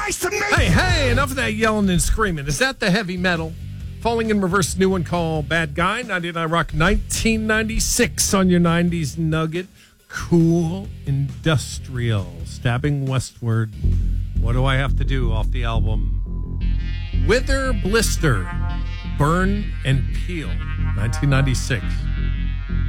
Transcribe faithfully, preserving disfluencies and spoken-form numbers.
nice to me. Hey, hey, enough of that yelling and screaming. Is that the heavy metal? Falling in Reverse, new one called Bad Guy, ninety-nine Rock, nineteen ninety-six on your nineties nugget. Cool Industrial, Stabbing Westward. What do I have to do off the album? Wither Blister, Burn and Peel, nineteen ninety-six.